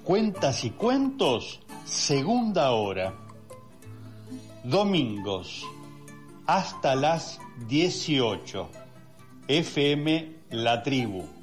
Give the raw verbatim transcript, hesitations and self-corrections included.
Cuentas y cuentos, segunda hora. Domingos, hasta las dieciocho. F M La Tribu.